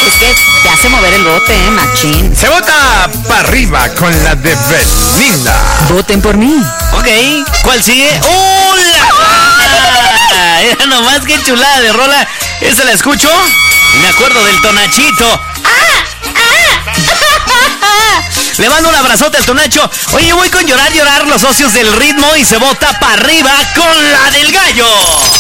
Es que te hace mover el bote, machín. Se vota para arriba con la de Belinda. Voten por mí. Ok, ¿cuál sigue? ¡Hola! Era nomás que chulada de rola. Esa la escucho y me acuerdo del Tonachito. Le mando un abrazote al Tonacho. Oye, voy con Llorar, Llorar, los socios del ritmo, y se vota para arriba con la del gallo.